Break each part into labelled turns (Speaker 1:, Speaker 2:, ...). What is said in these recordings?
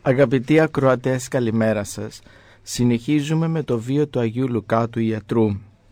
Speaker 1: Αγαπητοί ακροατές, καλημέρα σας. Συνεχίζουμε με το βίο του Αγίου Λουκά του ιατρού.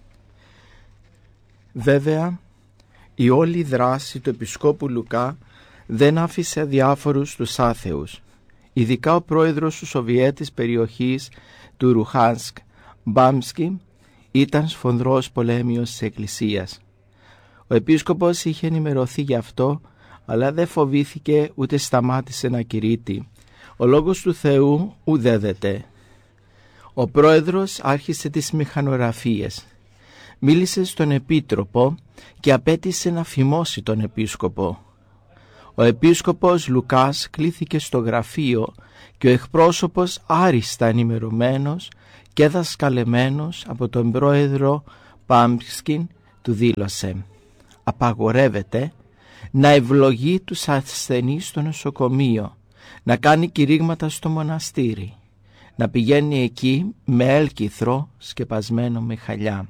Speaker 1: Βέβαια, η όλη δράση του Επισκόπου Λουκά δεν άφησε αδιάφορους τους άθεους. Ειδικά ο πρόεδρος του Σοβιέτης περιοχής του Ρουχάνσκ, Μπάμσκι, ήταν σφοδρός πολέμιος της Εκκλησίας. Ο Επίσκοπος είχε ενημερωθεί γι' αυτό, αλλά δεν φοβήθηκε ούτε σταμάτησε να κηρύττει. Ο λόγος του Θεού ουδέδεται. Ο πρόεδρος άρχισε τις μηχανογραφίες. Μίλησε στον Επίτροπο και απέτησε να φημώσει τον Επίσκοπο. Ο Επίσκοπος Λουκάς κλήθηκε στο γραφείο και ο εκπρόσωπος, άριστα ενημερωμένος και δασκαλεμένος από τον πρόεδρο Πάμπσκιν, του δήλωσε: «Απαγορεύεται να ευλογεί τους ασθενείς στο νοσοκομείο, να κάνει κηρύγματα στο μοναστήρι, να πηγαίνει εκεί με έλκυθρο σκεπασμένο με χαλιά».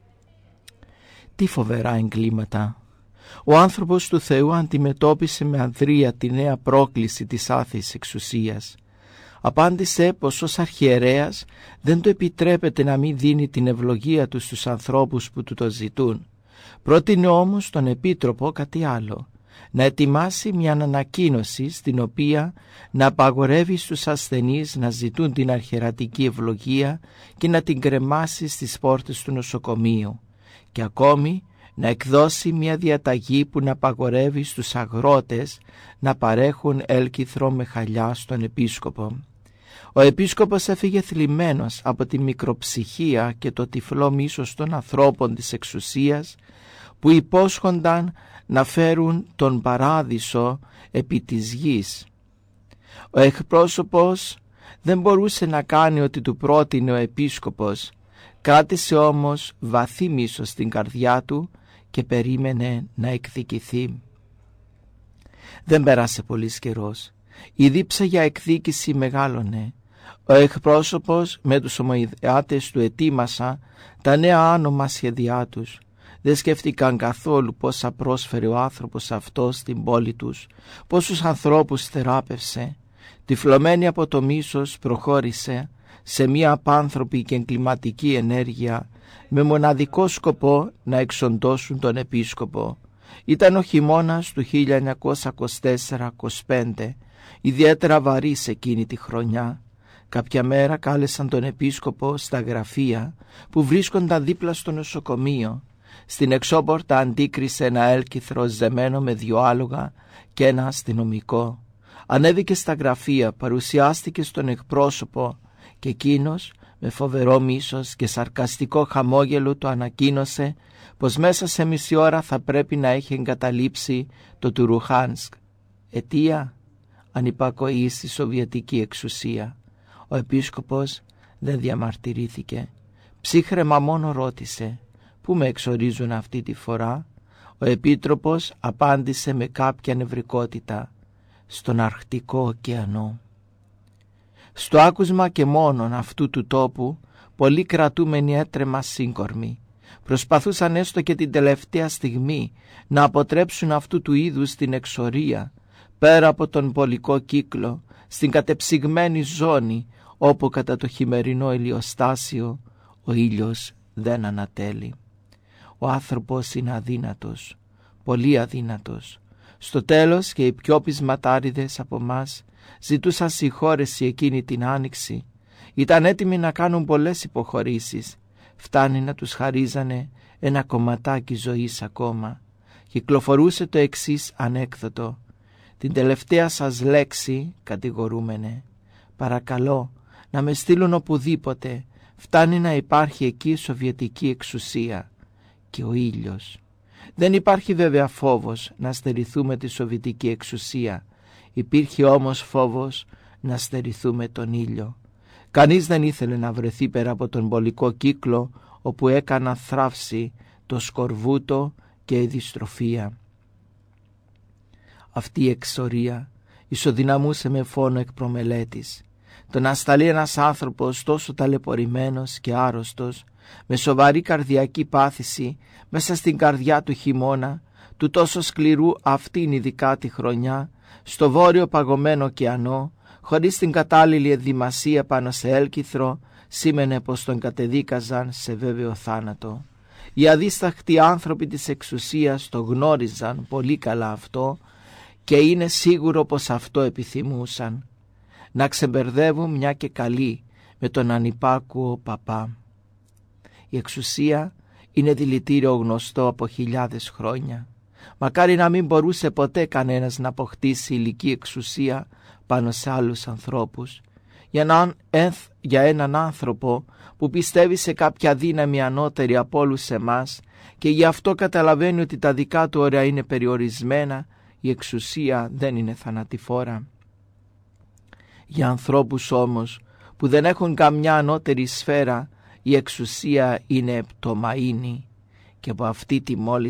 Speaker 1: Τι φοβερά εγκλήματα! Ο άνθρωπος του Θεού αντιμετώπισε με ανδρεία τη νέα πρόκληση της άθεης εξουσίας. Απάντησε πως ως αρχιερέας δεν του επιτρέπεται να μην δίνει την ευλογία του στους ανθρώπους που του το ζητούν. Πρότεινε όμως τον Επίτροπο κάτι άλλο: να ετοιμάσει μια ανακοίνωση στην οποία να απαγορεύει στους ασθενείς να ζητούν την αρχιερατική ευλογία και να την κρεμάσει στις πόρτες του νοσοκομείου, και ακόμη να εκδώσει μια διαταγή που να απαγορεύει στους αγρότες να παρέχουν έλκυθρο με χαλιά στον Επίσκοπο. Ο Επίσκοπος έφυγε θλιμμένος από τη μικροψυχία και το τυφλό μίσος των ανθρώπων της εξουσίας που υπόσχονταν να φέρουν τον παράδεισο επί της γης. Ο εκπρόσωπος δεν μπορούσε να κάνει ό,τι του πρότεινε ο Επίσκοπος. Κράτησε όμως βαθύ μίσος στην καρδιά του και περίμενε να εκδικηθεί. Δεν πέρασε πολύς καιρός. Η δίψα για εκδίκηση μεγάλωνε. Ο εκπρόσωπος με τους ομοειδεάτες του ετοίμασα τα νέα άνομα σχέδιά τους. Δεν σκέφτηκαν καθόλου πόσα πρόσφερε ο άνθρωπος αυτός στην πόλη τους, πόσους ανθρώπους θεράπευσε. Τυφλωμένη από το μίσος προχώρησε σε μια απάνθρωπη και εγκληματική ενέργεια με μοναδικό σκοπό να εξοντώσουν τον Επίσκοπο. Ήταν ο χειμώνας του 1924-25, ιδιαίτερα βαρύς εκείνη τη χρονιά. Κάποια μέρα κάλεσαν τον Επίσκοπο στα γραφεία που βρίσκονταν δίπλα στο νοσοκομείο. Στην εξώπορτα αντίκρισε ένα έλκυθρο ζεμένο με 2 άλογα και ένα αστυνομικό. Ανέβηκε στα γραφεία, παρουσιάστηκε στον εκπρόσωπο και εκείνος με φοβερό μίσος και σαρκαστικό χαμόγελο του ανακοίνωσε πως μέσα σε μισή ώρα θα πρέπει να έχει εγκαταλείψει το του Ρουχάνσκ. Αιτία: ανυπακοή στη Σοβιετική εξουσία. Ο Επίσκοπος δεν διαμαρτυρήθηκε. Ψύχρεμα μόνο ρώτησε: «Πού με εξορίζουν αυτή τη φορά?» Ο Επίτροπος απάντησε με κάποια νευρικότητα: «Στον Αρκτικό ωκεανό». Στο άκουσμα και μόνον αυτού του τόπου πολλοί κρατούμενοι έτρεμα σύγκορμοι. Προσπαθούσαν έστω και την τελευταία στιγμή να αποτρέψουν αυτού του είδους την εξορία πέρα από τον πολικό κύκλο, στην κατεψυγμένη ζώνη όπου κατά το χειμερινό ηλιοστάσιο ο ήλιος δεν ανατέλει. Ο άνθρωπος είναι αδύνατος, πολύ αδύνατος. Στο τέλος και οι πιο πεισματάριδες από μας ζητούσαν συγχώρεση εκείνη την άνοιξη. Ήταν έτοιμοι να κάνουν πολλές υποχωρήσεις. Φτάνει να τους χαρίζανε ένα κομματάκι ζωής ακόμα. Κυκλοφορούσε το εξής ανέκδοτο: «Την τελευταία σας λέξη, κατηγορούμενε, παρακαλώ να με στείλουν οπουδήποτε. Φτάνει να υπάρχει εκεί σοβιετική εξουσία και ο ήλιος». Δεν υπάρχει βέβαια φόβος να στερηθούμε τη σοβιετική εξουσία. Υπήρχε όμως φόβος να στερηθούμε τον ήλιο. Κανείς δεν ήθελε να βρεθεί πέρα από τον πολικό κύκλο όπου έκανα θράψη το σκορβούτο και η δυστροφία. Αυτή η εξορία ισοδυναμούσε με φόνο εκ προμελέτης. Το να σταλεί ένας άνθρωπος τόσο ταλαιπωρημένος και άρρωστος, με σοβαρή καρδιακή πάθηση, μέσα στην καρδιά του χειμώνα, του τόσο σκληρού αυτήν ειδικά τη χρονιά, στο βόρειο παγωμένο ωκεανό, χωρίς την κατάλληλη ενδυμασία πάνω σε έλκυθρο, σήμαινε πως τον κατεδίκαζαν σε βέβαιο θάνατο. Οι αδίσταχτοι άνθρωποι της εξουσίας το γνώριζαν πολύ καλά αυτό και είναι σίγουρο πως αυτό επιθυμούσαν, να ξεμπερδεύουν μια και καλή με τον ανυπάκουο παπά. Η εξουσία είναι δηλητήριο γνωστό από χιλιάδες χρόνια. Μακάρι να μην μπορούσε ποτέ κανένας να αποκτήσει ηλική εξουσία πάνω σε άλλους ανθρώπους. Για έναν άνθρωπο που πιστεύει σε κάποια δύναμη ανώτερη από όλους εμάς και γι' αυτό καταλαβαίνει ότι τα δικά του όρια είναι περιορισμένα, η εξουσία δεν είναι θανατηφόρα. Για ανθρώπους όμως που δεν έχουν καμιά ανώτερη σφαίρα, η εξουσία είναι πτωμαΐνη και από αυτή τη μόλις